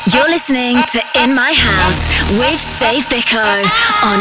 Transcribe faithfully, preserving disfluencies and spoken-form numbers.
You're listening to In My House with Dave Bicko on